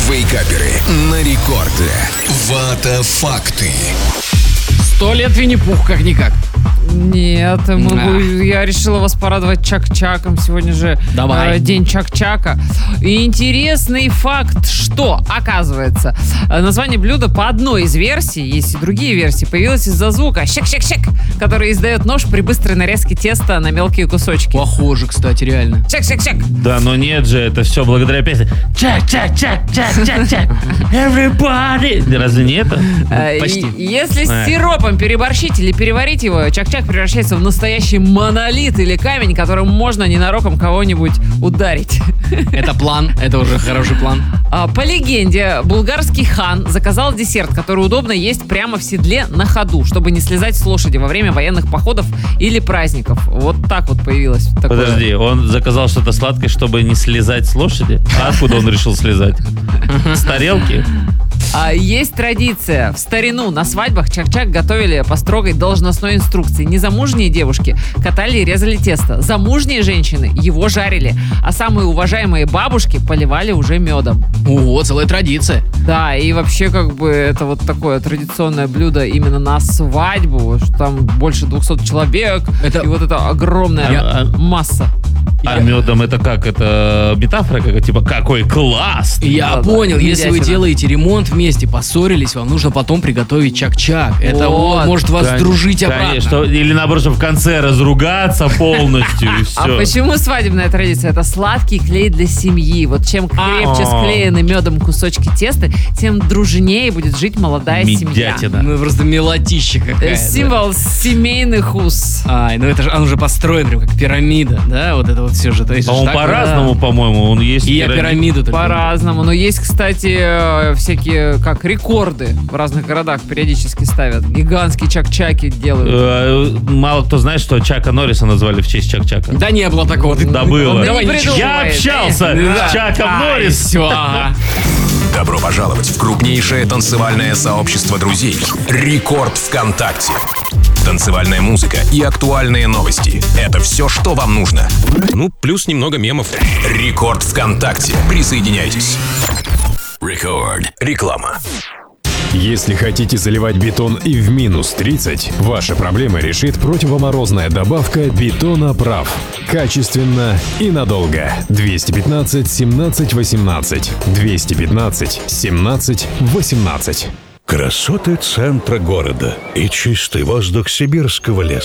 Вейкаперы на рекорде. Вата факты. 100 лет Винни-Пух, как-никак. Нет, я решила вас порадовать Чак-Чаком. Сегодня же день Чак-Чака. И интересный факт, что, оказывается, название блюда по одной из версий, есть и другие версии, появилось из-за звука «щак-щак-щак», который издает нож при быстрой нарезке теста на мелкие кусочки. Похоже, кстати, реально. «Щак-щак-щак». Да, но нет же, это все благодаря песне «Чак-чак-чак-чак-чак-чак, everybody». Разве не это? Почти. Если с сиропом переборщить или переварить его, чак-чак превращается в настоящий монолит или камень, которым можно ненароком кого-нибудь ударить. Это план, это уже хороший план. По легенде, булгарский хан заказал десерт, который удобно есть прямо в седле на ходу, чтобы не слезать с лошади во время военных походов или праздников. Вот так вот появилось такое. Подожди, он заказал что-то сладкое, чтобы не слезать с лошади? А откуда он решил слезать? С тарелки? Есть традиция. В старину на свадьбах чак-чак готовили по строгой должностной инструкции. Незамужние девушки катали и резали тесто. Замужние женщины его жарили. А самые уважаемые бабушки поливали уже медом. Ого, целая традиция. Да, и вообще как бы это вот такое традиционное блюдо именно на свадьбу, что там больше 200 человек, и вот это огромная масса. А медом это как? Это метафора какая? Типа, какой класс! Я понял, если вы делаете ремонт вместе, поссорились, вам нужно потом приготовить чак-чак. Это может вас дружить обратно. Конечно, или наоборот, чтобы в конце разругаться полностью и все. А почему свадебная традиция? Это сладкий клей для семьи. Вот чем крепче склеены медом кусочки теста, тем дружнее будет жить молодая семья. Ну просто мелотища какая-то. Символ семейных уз. Ну это же, он уже построен прям как пирамида, да? Вот это вот все же. Он по-разному, по-моему, он есть. И пирамиду. По-разному. Но есть, кстати, всякие, как рекорды в разных городах периодически ставят. Гигантские чак-чаки делают. Мало кто знает, что Чака Норриса назвали в честь Чак-Чака. Да не было такого. Да было. Я общался с Чаком Норрисом. Добро пожаловать в крупнейшее танцевальное сообщество друзей «Рекорд ВКонтакте». Танцевальная музыка и актуальные новости – это все, что вам нужно. Ну, плюс немного мемов. «Рекорд ВКонтакте». Присоединяйтесь. Рекорд. Реклама. Если хотите заливать бетон и в минус 30, ваши проблемы решит противоморозная добавка Бетоноправ. Качественно и надолго. 215 17 18. 215 17 18. Красоты центра города и чистый воздух сибирского леса.